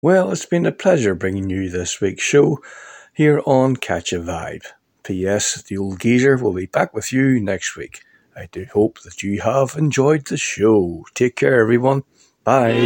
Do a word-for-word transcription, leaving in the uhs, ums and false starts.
Well, it's been a pleasure bringing you this week's show here on Catch a Vibe. P S. The old geezer will be back with you next week. I do hope that you have enjoyed the show. Take care, everyone. Bye.